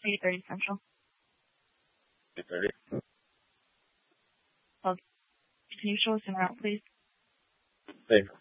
8:30 Central. 8:30. Okay. Can you show us an route, please? Thanks.